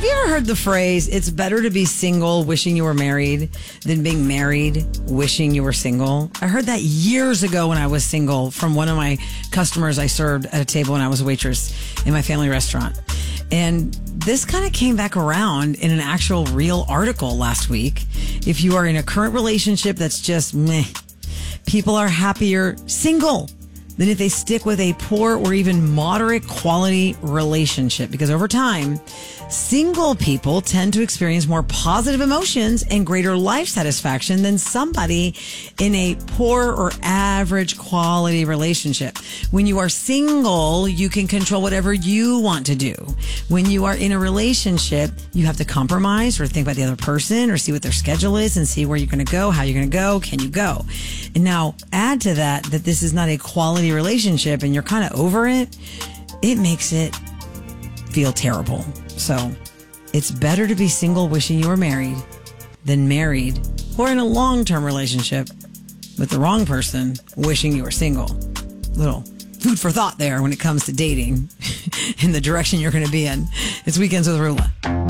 Have you ever heard the phrase, it's better to be single wishing you were married than being married wishing you were single? I heard that years ago when I was single from one of my customers I served at a table when I was a waitress in my family restaurant. And this kind of came back around in an actual real article last week. If you are in a current relationship that's just meh, people are happier single than if they stick with a poor or even moderate quality relationship. Because over time, single people tend to experience more positive emotions and greater life satisfaction than somebody in a poor or average quality relationship. When you are single, you can control whatever you want to do. When you are in a relationship, you have to compromise or think about the other person or see what their schedule is and see where you're going to go, how you're going to go, can you go? And now add to that this is not a quality relationship and you're kind of over it, it makes it feel terrible. So it's better to be single wishing you were married than married or in a long-term relationship with the wrong person wishing you were single. Little food for thought there when it comes to dating and the direction you're going to be in. It's Weekends with Rula.